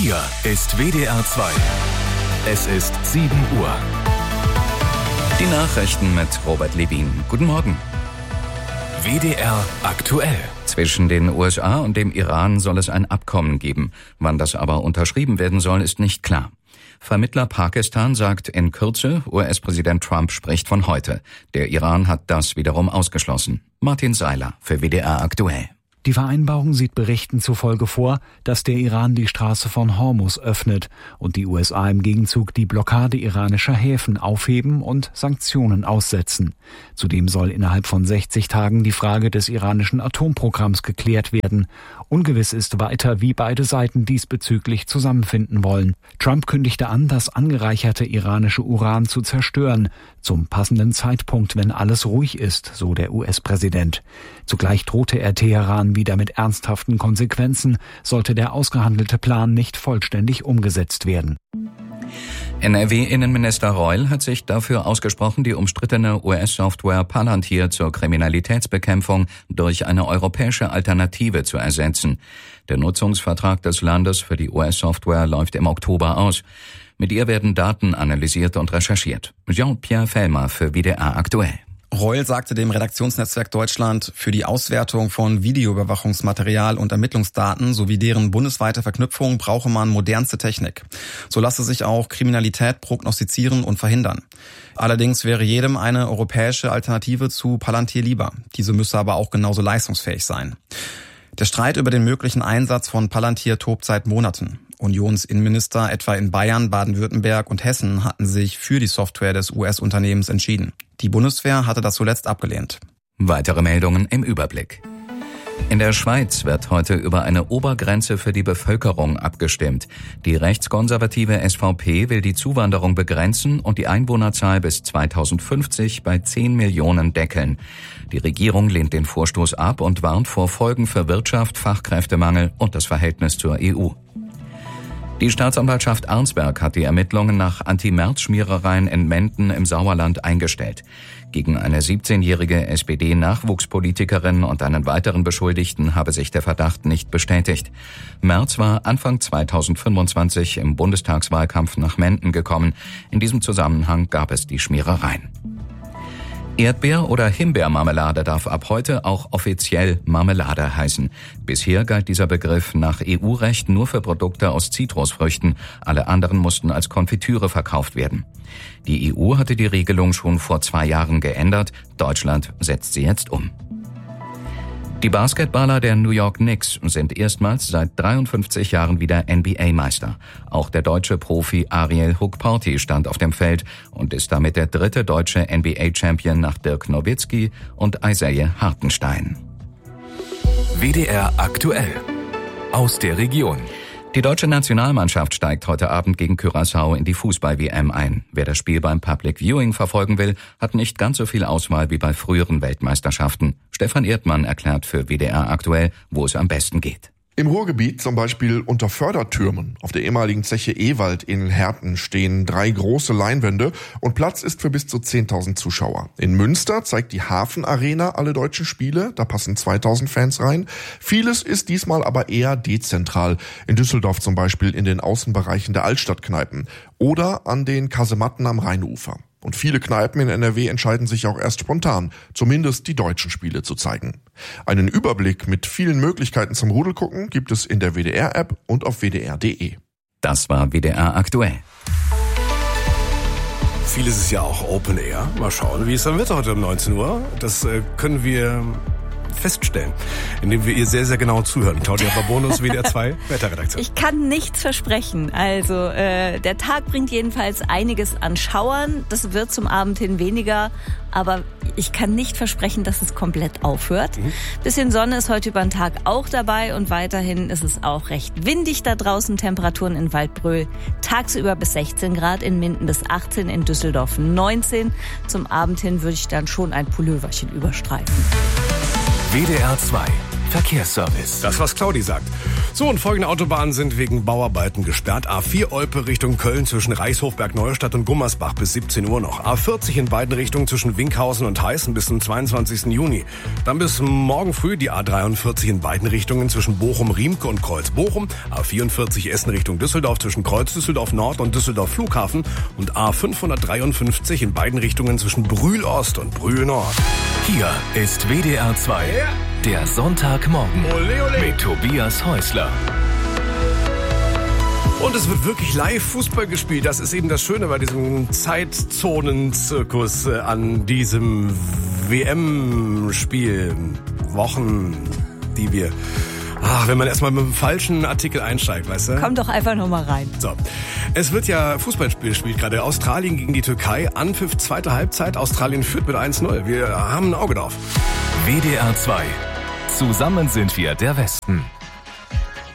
Hier ist WDR 2. Es ist 7 Uhr. Die Nachrichten mit Robert Levin. Guten Morgen. WDR aktuell. Zwischen den USA und dem Iran soll es ein Abkommen geben. Wann das aber unterschrieben werden soll, ist nicht klar. Vermittler Pakistan sagt in Kürze, US-Präsident Trump spricht von heute. Der Iran hat das wiederum ausgeschlossen. Martin Seiler für WDR aktuell. Die Vereinbarung sieht Berichten zufolge vor, dass der Iran die Straße von Hormuz öffnet und die USA im Gegenzug die Blockade iranischer Häfen aufheben und Sanktionen aussetzen. Zudem soll innerhalb von 60 Tagen die Frage des iranischen Atomprogramms geklärt werden. Ungewiss ist weiter, wie beide Seiten diesbezüglich zusammenfinden wollen. Trump kündigte an, das angereicherte iranische Uran zu zerstören, zum passenden Zeitpunkt, wenn alles ruhig ist, so der US-Präsident. Zugleich drohte er Teheran wieder mit ernsthaften Konsequenzen, sollte der ausgehandelte Plan nicht vollständig umgesetzt werden. NRW-Innenminister Reul hat sich dafür ausgesprochen, die umstrittene US-Software Palantir zur Kriminalitätsbekämpfung durch eine europäische Alternative zu ersetzen. Der Nutzungsvertrag des Landes für die US-Software läuft im Oktober aus. Mit ihr werden Daten analysiert und recherchiert. Jean-Pierre Fellmer für WDR aktuell. Reul sagte dem Redaktionsnetzwerk Deutschland, für die Auswertung von Videoüberwachungsmaterial und Ermittlungsdaten sowie deren bundesweite Verknüpfung brauche man modernste Technik. So lasse sich auch Kriminalität prognostizieren und verhindern. Allerdings wäre jedem eine europäische Alternative zu Palantir lieber. Diese müsse aber auch genauso leistungsfähig sein. Der Streit über den möglichen Einsatz von Palantir tobt seit Monaten. Unionsinnenminister etwa in Bayern, Baden-Württemberg und Hessen hatten sich für die Software des US-Unternehmens entschieden. Die Bundeswehr hatte das zuletzt abgelehnt. Weitere Meldungen im Überblick. In der Schweiz wird heute über eine Obergrenze für die Bevölkerung abgestimmt. Die rechtskonservative SVP will die Zuwanderung begrenzen und die Einwohnerzahl bis 2050 bei 10 Millionen deckeln. Die Regierung lehnt den Vorstoß ab und warnt vor Folgen für Wirtschaft, Fachkräftemangel und das Verhältnis zur EU. Die Staatsanwaltschaft Arnsberg hat die Ermittlungen nach Anti-Merz-Schmierereien in Menden im Sauerland eingestellt. Gegen eine 17-jährige SPD-Nachwuchspolitikerin und einen weiteren Beschuldigten habe sich der Verdacht nicht bestätigt. Merz war Anfang 2025 im Bundestagswahlkampf nach Menden gekommen. In diesem Zusammenhang gab es die Schmierereien. Erdbeer- oder Himbeermarmelade darf ab heute auch offiziell Marmelade heißen. Bisher galt dieser Begriff nach EU-Recht nur für Produkte aus Zitrusfrüchten. Alle anderen mussten als Konfitüre verkauft werden. Die EU hatte die Regelung schon vor 2 Jahren geändert. Deutschland setzt sie jetzt um. Die Basketballer der New York Knicks sind erstmals seit 53 Jahren wieder NBA-Meister. Auch der deutsche Profi Ariel Hook-Porty stand auf dem Feld und ist damit der 3. deutsche NBA-Champion nach Dirk Nowitzki und Isaiah Hartenstein. WDR aktuell. Aus der Region. Die deutsche Nationalmannschaft steigt heute Abend gegen Curaçao in die Fußball-WM ein. Wer das Spiel beim Public Viewing verfolgen will, hat nicht ganz so viel Auswahl wie bei früheren Weltmeisterschaften. Stefan Erdmann erklärt für WDR aktuell, wo es am besten geht. Im Ruhrgebiet, zum Beispiel unter Fördertürmen, auf der ehemaligen Zeche Ewald in Herten, stehen 3 große Leinwände und Platz ist für bis zu 10.000 Zuschauer. In Münster zeigt die Hafenarena alle deutschen Spiele, da passen 2.000 Fans rein. Vieles ist diesmal aber eher dezentral. In Düsseldorf zum Beispiel in den Außenbereichen der Altstadtkneipen oder an den Kasematten am Rheinufer. Und viele Kneipen in NRW entscheiden sich auch erst spontan, zumindest die deutschen Spiele zu zeigen. Einen Überblick mit vielen Möglichkeiten zum Rudelgucken gibt es in der WDR-App und auf wdr.de. Das war WDR aktuell. Vieles ist ja auch Open Air. Mal schauen, wie es dann wird heute um 19 Uhr. Das können wir feststellen, indem wir ihr sehr, sehr genau zuhören. Claudia Babonus, WDR 2, Wetterredaktion. Ich kann nichts versprechen. Also der Tag bringt jedenfalls einiges an Schauern. Das wird zum Abend hin weniger, aber ich kann nicht versprechen, dass es komplett aufhört. Bisschen Sonne ist heute über den Tag auch dabei und weiterhin ist es auch recht windig da draußen. Temperaturen in Waldbröl tagsüber bis 16 Grad, in Minden bis 18, in Düsseldorf 19. Zum Abend hin würde ich dann schon ein Pulloverchen überstreifen. WDR 2 Verkehrsservice. Das, was Claudi sagt. So, und folgende Autobahnen sind wegen Bauarbeiten gesperrt. A4 Olpe Richtung Köln zwischen Reichshofberg-Neustadt und Gummersbach bis 17 Uhr noch. A40 in beiden Richtungen zwischen Winkhausen und Heißen bis zum 22. Juni. Dann bis morgen früh die A43 in beiden Richtungen zwischen Bochum-Riemke und Kreuz-Bochum. A44 Essen Richtung Düsseldorf zwischen Kreuz-Düsseldorf Nord und Düsseldorf Flughafen. Und A553 in beiden Richtungen zwischen Brühl-Ost und Brühl-Nord. Hier ist WDR 2, der Sonntagmorgen Ole, ole. mit Tobias Häusler. Und es wird wirklich live Fußball gespielt. Das ist eben das Schöne bei diesem Zeitzonenzirkus an diesem WM-Spiel. Wochen, die wir... wenn man erstmal mit dem falschen Artikel einsteigt, weißt du? Komm doch einfach noch mal rein. So, es wird ja Fußballspiel gespielt gerade. Australien gegen die Türkei. Anpfiff zweite Halbzeit. Australien führt mit 1-0. Wir haben ein Auge drauf. WDR 2. Zusammen sind wir der Westen.